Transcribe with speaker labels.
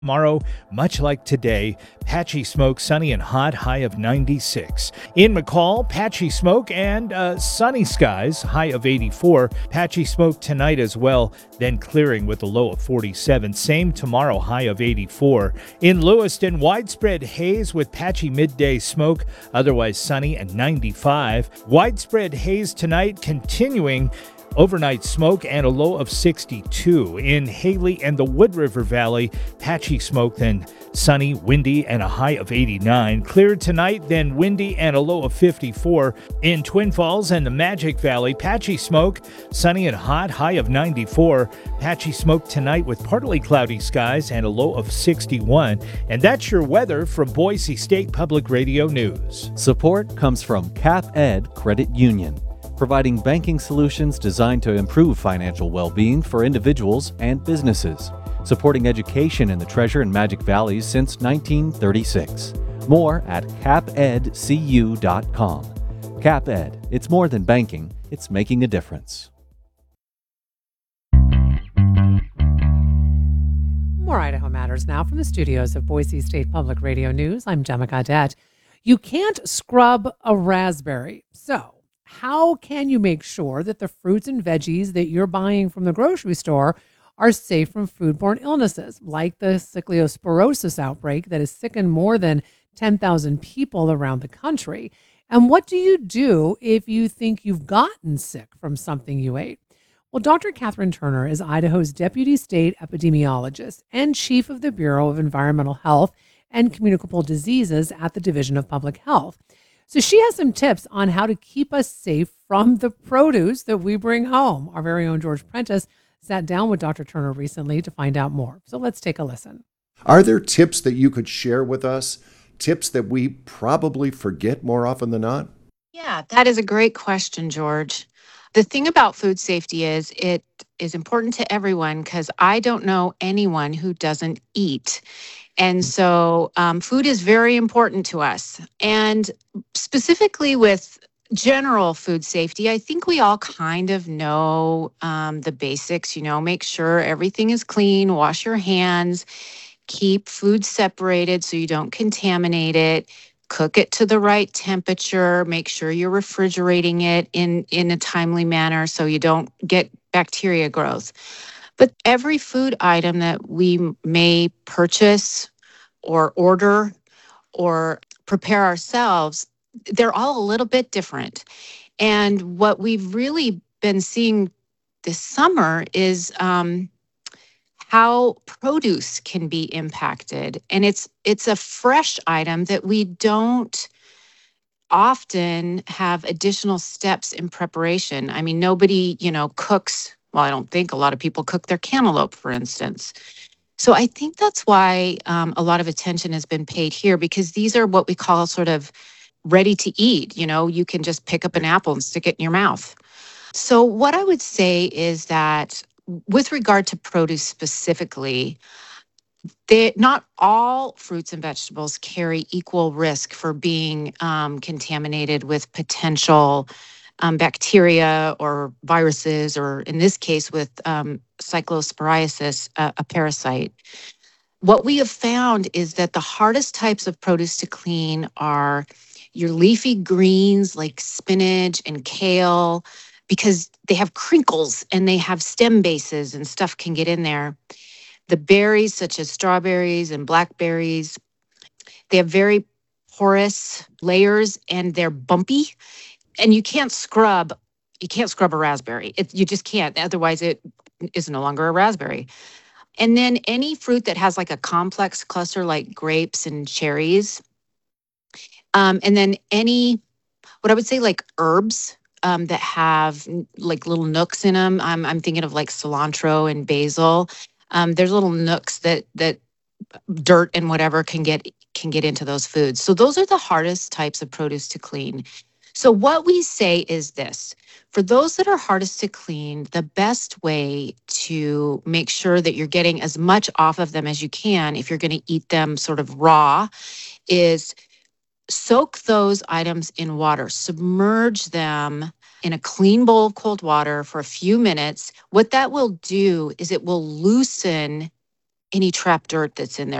Speaker 1: Tomorrow, much like today, patchy smoke, sunny and hot, high of 96. In McCall, patchy smoke and sunny skies, high of 84. Patchy smoke tonight as well, then clearing with a low of 47. Same tomorrow, high of 84. In Lewiston, widespread haze with patchy midday smoke, otherwise sunny and 95. Widespread haze tonight, continuing overnight smoke and a low of 62. In Haley and the Wood River Valley, patchy smoke, then sunny, windy, and a high of 89. Cleared tonight, then windy and a low of 54. In Twin Falls and the Magic Valley, patchy smoke, sunny and hot, high of 94. Patchy smoke tonight with partly cloudy skies and a low of 61. And that's your weather from Boise State Public Radio News.
Speaker 2: Support comes from Cap Ed Credit Union, providing banking solutions designed to improve financial well-being for individuals and businesses, supporting education in the Treasure and Magic Valleys since 1936. More at capedcu.com. Cap Ed, it's more than banking, it's making a difference.
Speaker 3: More Idaho Matters now from the studios of Boise State Public Radio News. I'm Gemma Gaudette. You can't scrub a raspberry, so how can you make sure that the fruits and veggies that you're buying from the grocery store are safe from foodborne illnesses like the cyclosporosis outbreak that has sickened more than 10,000 people around the country? And what do you do if you think you've gotten sick from something you ate? Well, Dr. Catherine Turner is Idaho's Deputy State Epidemiologist and Chief of the Bureau of Environmental Health and Communicable Diseases at the Division of Public Health. So she has some tips on how to keep us safe from the produce that we bring home. Our very own George Prentice sat down with Dr. Turner recently to find out more. So let's take a listen.
Speaker 4: Are there tips that you could share with us? Tips that we probably forget more often than not?
Speaker 5: Yeah, that is a great question, George. The thing about food safety is it is important to everyone because I don't know anyone who doesn't eat. And so food is very important to us. And specifically with general food safety, I think we all kind of know the basics, make sure everything is clean, wash your hands, keep food separated so you don't contaminate it, cook it to the right temperature, make sure you're refrigerating it in a timely manner so you don't get bacteria growth. But every food item that we may purchase or order or prepare ourselves, they're all a little bit different. And what we've really been seeing this summer is how produce can be impacted. And it's a fresh item that we don't often have additional steps in preparation. I mean, nobody, cooks. Well, I don't think a lot of people cook their cantaloupe, for instance. So I think that's why a lot of attention has been paid here, because these are what we call sort of ready to eat. You can just pick up an apple and stick it in your mouth. So what I would say is that with regard to produce specifically, not all fruits and vegetables carry equal risk for being contaminated with potential bacteria or viruses, or in this case with cyclosporiasis, a parasite. What we have found is that the hardest types of produce to clean are your leafy greens like spinach and kale, because they have crinkles and they have stem bases and stuff can get in there. The berries, such as strawberries and blackberries, they have very porous layers and they're bumpy. And you can't scrub a raspberry. You just can't. Otherwise, it is no longer a raspberry. And then any fruit that has like a complex cluster, like grapes and cherries. And then what I would say, like herbs that have like little nooks in them. I'm thinking of like cilantro and basil. There's little nooks that dirt and whatever can get into those foods. So those are the hardest types of produce to clean. So what we say is this: for those that are hardest to clean, the best way to make sure that you're getting as much off of them as you can, if you're going to eat them sort of raw, is soak those items in water, submerge them in a clean bowl of cold water for a few minutes. What that will do is it will loosen any trapped dirt that's in there.